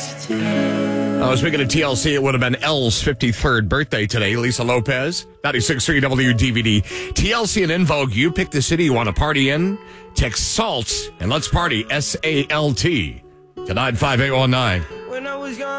Speaking of TLC, it would have been Elle's 53rd birthday today. Lisa Lopez, 96.3 WDVD. TLC and In Vogue, you pick the city you want to party in. Text SALT and let's party, SALT, to 95819.